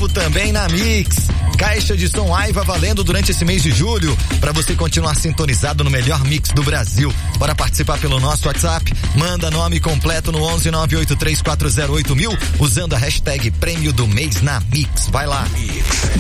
tempo também na Mix. Caixa de som Aiva valendo durante esse mês de julho, para você continuar sintonizado no melhor mix do Brasil. Bora participar pelo nosso WhatsApp, manda nome completo no 11983408000, usando a hashtag Prêmio do Mês na Mix. Vai lá.